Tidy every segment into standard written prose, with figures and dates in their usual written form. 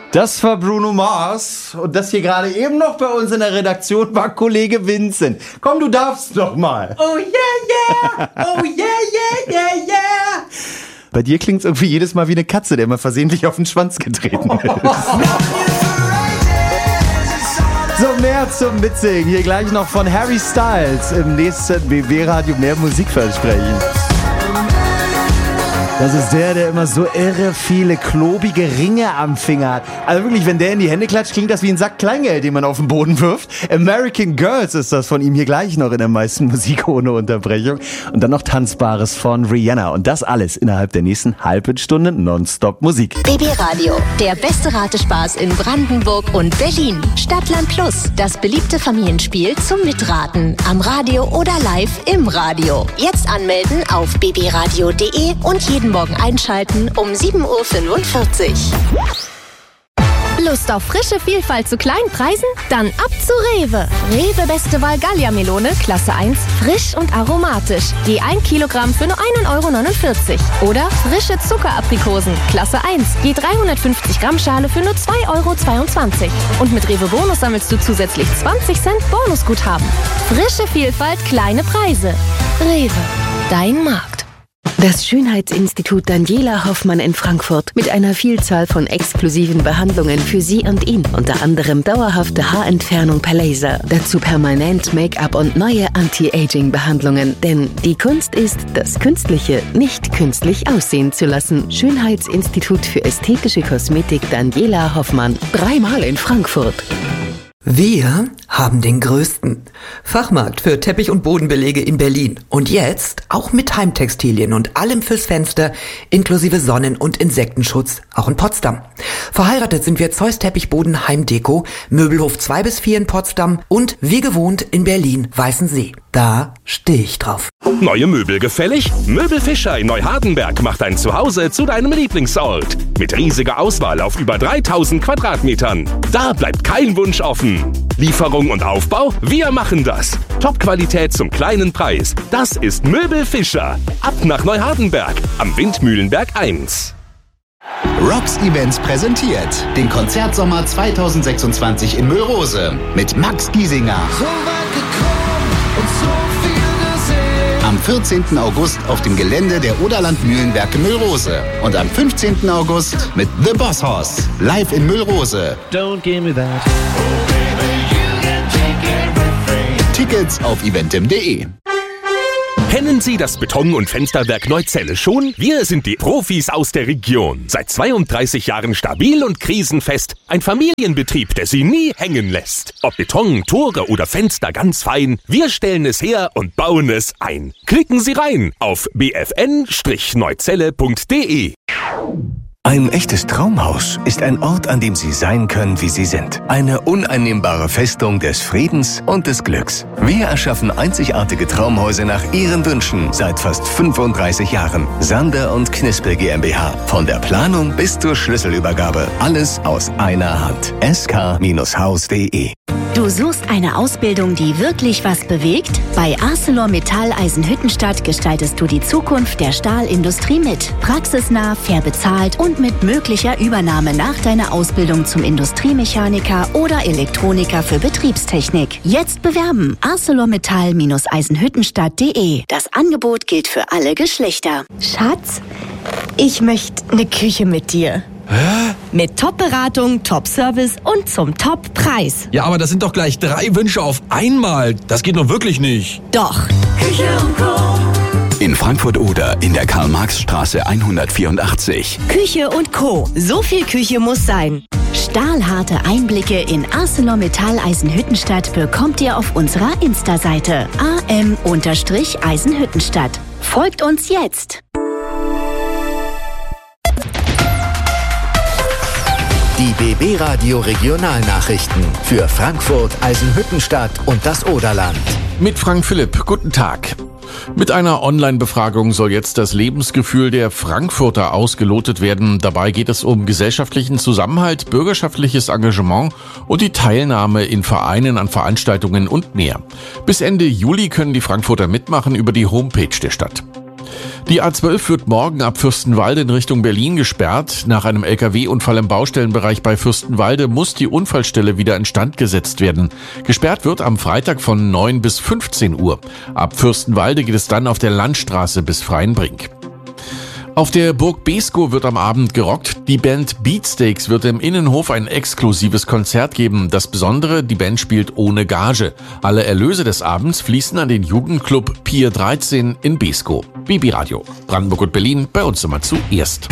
Das war Bruno Mars und das hier gerade eben noch bei uns in der Redaktion war Kollege Vincent. Komm, du darfst doch mal. Oh yeah, yeah, oh yeah, yeah, yeah, yeah. Bei dir klingt's irgendwie jedes Mal wie eine Katze, der mal versehentlich auf den Schwanz getreten ist. So, mehr zum Mitsingen. Hier gleich noch von Harry Styles im nächsten BB-Radio mehr Musikversprechen. Das ist der immer so irre viele klobige Ringe am Finger hat. Also wirklich, wenn der in die Hände klatscht, klingt das wie ein Sack Kleingeld, den man auf den Boden wirft. American Girls ist das von ihm hier gleich noch in der meisten Musik ohne Unterbrechung. Und dann noch Tanzbares von Rihanna. Und das alles innerhalb der nächsten halben Stunde nonstop Musik. BB Radio, der beste Ratespaß in Brandenburg und Berlin. Stadtland Plus, das beliebte Familienspiel zum Mitraten. Am Radio oder live im Radio. Jetzt anmelden auf bbradio.de und jeden Morgen einschalten um 7.45 Uhr. Lust auf frische Vielfalt zu kleinen Preisen? Dann ab zu Rewe. Rewe Beste Wahl Gallia-Melone, Klasse 1, frisch und aromatisch. Je 1 Kilogramm für nur 1,49 € Oder frische Zuckeraprikosen, Klasse 1, je 350 Gramm Schale für nur 2,22 €. Und mit Rewe Bonus sammelst du zusätzlich 20 Cent Bonusguthaben. Frische Vielfalt, kleine Preise. Rewe, dein Markt. Das Schönheitsinstitut Daniela Hoffmann in Frankfurt mit einer Vielzahl von exklusiven Behandlungen für Sie und ihn. Unter anderem dauerhafte Haarentfernung per Laser, dazu permanent Make-up und neue Anti-Aging-Behandlungen. Denn die Kunst ist, das Künstliche nicht künstlich aussehen zu lassen. Schönheitsinstitut für ästhetische Kosmetik Daniela Hoffmann. 3-mal in Frankfurt. Wir haben den größten Fachmarkt für Teppich- und Bodenbelege in Berlin. Und jetzt auch mit Heimtextilien und allem fürs Fenster, inklusive Sonnen- und Insektenschutz, auch in Potsdam. Verheiratet sind wir Zeus Teppichboden Heimdeko, Möbelhof 2 bis 4 in Potsdam und wie gewohnt in Berlin Weißensee. Da stehe ich drauf. Neue Möbel gefällig? Möbel Fischer in Neuhardenberg macht dein Zuhause zu deinem Lieblingsort. Mit riesiger Auswahl auf über 3000 Quadratmetern. Da bleibt kein Wunsch offen. Lieferung und Aufbau? Wir machen das. Top-Qualität zum kleinen Preis. Das ist Möbel Fischer. Ab nach Neuhardenberg am Windmühlenberg 1. Rocks Events präsentiert den Konzertsommer 2026 in Müllrose mit Max Giesinger. Am 14. August auf dem Gelände der Oderland Mühlenwerke Müllrose. Und am 15. August mit The Boss Hoss. Live in Müllrose. Don't give me that. Tickets auf eventim.de. Kennen Sie das Beton- und Fensterwerk Neuzelle schon? Wir sind die Profis aus der Region. Seit 32 Jahren stabil und krisenfest. Ein Familienbetrieb, der Sie nie hängen lässt. Ob Beton, Tore oder Fenster ganz fein, wir stellen es her und bauen es ein. Klicken Sie rein auf bfn-neuzelle.de. Ein echtes Traumhaus ist ein Ort, an dem Sie sein können, wie Sie sind. Eine uneinnehmbare Festung des Friedens und des Glücks. Wir erschaffen einzigartige Traumhäuser nach Ihren Wünschen seit fast 35 Jahren. Sander und Knispel GmbH. Von der Planung bis zur Schlüsselübergabe. Alles aus einer Hand. sk-haus.de. Du suchst eine Ausbildung, die wirklich was bewegt? Bei ArcelorMittal Eisenhüttenstadt gestaltest du die Zukunft der Stahlindustrie mit. Praxisnah, fair bezahlt und mit möglicher Übernahme nach deiner Ausbildung zum Industriemechaniker oder Elektroniker für Betriebstechnik. Jetzt bewerben. ArcelorMittal-Eisenhüttenstadt.de. Das Angebot gilt für alle Geschlechter. Schatz, ich möchte eine Küche mit dir. Hä? Mit Top-Beratung, Top-Service und zum Top-Preis. Ja, aber das sind doch gleich 3 Wünsche auf einmal. Das geht doch wirklich nicht. Doch. Küche und Co. In Frankfurt-Oder in der Karl-Marx-Straße 184. Küche und Co. So viel Küche muss sein. Stahlharte Einblicke in ArcelorMittal Eisenhüttenstadt bekommt ihr auf unserer Insta-Seite am-Eisenhüttenstadt. Folgt uns jetzt! Die BB Radio Regionalnachrichten für Frankfurt, Eisenhüttenstadt und das Oderland. Mit Frank Philipp, guten Tag. Mit einer Online-Befragung soll jetzt das Lebensgefühl der Frankfurter ausgelotet werden. Dabei geht es um gesellschaftlichen Zusammenhalt, bürgerschaftliches Engagement und die Teilnahme in Vereinen an Veranstaltungen und mehr. Bis Ende Juli können die Frankfurter mitmachen über die Homepage der Stadt. Die A12 wird morgen ab Fürstenwalde in Richtung Berlin gesperrt. Nach einem LKW-Unfall im Baustellenbereich bei Fürstenwalde muss die Unfallstelle wieder instand gesetzt werden. Gesperrt wird am Freitag von 9 bis 15 Uhr. Ab Fürstenwalde geht es dann auf der Landstraße bis Freienbrink. Auf der Burg Beeskow wird am Abend gerockt. Die Band Beatsteaks wird im Innenhof ein exklusives Konzert geben. Das Besondere, die Band spielt ohne Gage. Alle Erlöse des Abends fließen an den Jugendclub Pier 13 in Beeskow. BB Radio. Brandenburg und Berlin, bei uns immer zuerst.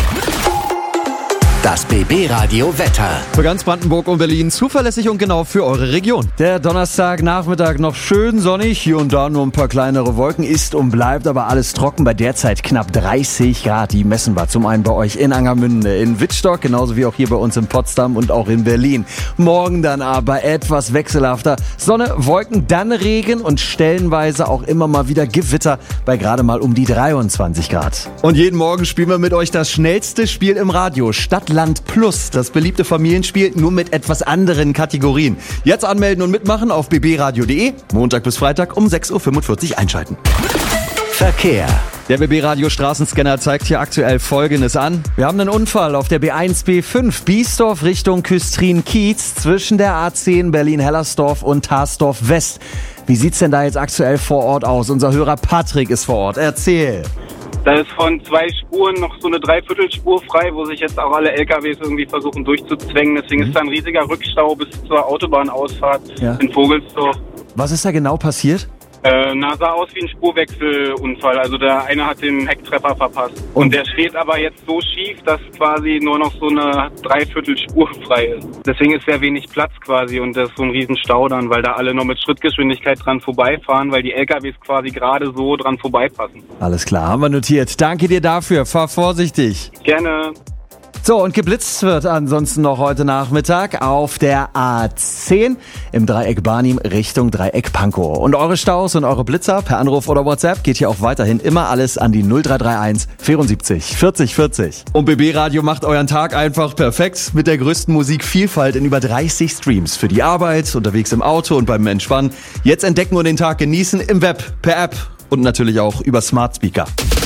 Das BB Radio Wetter. Für ganz Brandenburg und Berlin zuverlässig und genau für eure Region. Der Donnerstagnachmittag noch schön sonnig, hier und da nur ein paar kleinere Wolken, ist und bleibt aber alles trocken bei derzeit knapp 30 Grad. Die messen wir zum einen bei euch in Angermünde, in Wittstock, genauso wie auch hier bei uns in Potsdam und auch in Berlin. Morgen dann aber etwas wechselhafter. Sonne, Wolken, dann Regen und stellenweise auch immer mal wieder Gewitter bei gerade mal um die 23 Grad. Und jeden Morgen spielen wir mit euch das schnellste Spiel im Radio, Stadtland Plus, das beliebte Familienspiel, nur mit etwas anderen Kategorien. Jetzt anmelden und mitmachen auf bbradio.de, Montag bis Freitag um 6.45 Uhr einschalten. Verkehr. Der BB Radio Straßenscanner zeigt hier aktuell Folgendes an. Wir haben einen Unfall auf der B1 B5 Biesdorf Richtung Küstrin-Kiez zwischen der A10 Berlin-Hellersdorf und Tarsdorf West. Wie sieht's denn da jetzt aktuell vor Ort aus? Unser Hörer Patrick ist vor Ort. Erzähl. Da ist von 2 Spuren noch so eine Dreiviertelspur frei, wo sich jetzt auch alle LKWs irgendwie versuchen durchzuzwängen. Deswegen ist da ein riesiger Rückstau bis zur Autobahnausfahrt in Vogelsdorf. Was ist da genau passiert? Sah aus wie ein Spurwechselunfall. Also der eine hat den Hecktreffer verpasst. Und der steht aber jetzt so schief, dass quasi nur noch so eine Dreiviertelspur frei ist. Deswegen ist sehr wenig Platz quasi und das ist so ein riesen Stau dann, weil da alle noch mit Schrittgeschwindigkeit dran vorbeifahren, weil die LKWs quasi gerade so dran vorbeipassen. Alles klar, haben wir notiert. Danke dir dafür. Fahr vorsichtig. Gerne. So, und geblitzt wird ansonsten noch heute Nachmittag auf der A10 im Dreieck Barnim Richtung Dreieck Pankow. Und eure Staus und eure Blitzer per Anruf oder WhatsApp geht hier auch weiterhin immer alles an die 0331 74 40 40. Und BB Radio macht euren Tag einfach perfekt mit der größten Musikvielfalt in über 30 Streams. Für die Arbeit, unterwegs im Auto und beim Entspannen. Jetzt entdecken und den Tag genießen im Web, per App und natürlich auch über Smart Speaker.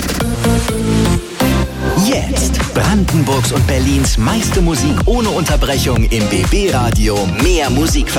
Jetzt Brandenburgs und Berlins meiste Musik ohne Unterbrechung im BB Radio. Mehr Musik